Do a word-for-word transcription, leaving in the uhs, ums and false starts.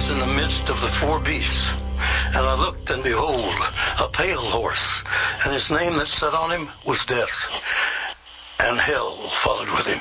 was in the midst of the four beasts. And I looked, and behold, a pale horse, and his name that sat on him was Death, and hell followed with him.